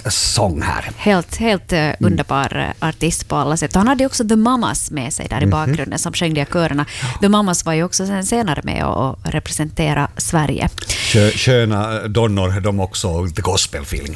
sång här. Helt underbar artist på alla sätt. Han hade också The Mamas med sig där i bakgrunden som sjöng de körerna. The Mamas var ju också sen senare med och representera Sverige. Sköna donnor, de också, the gospel-feeling.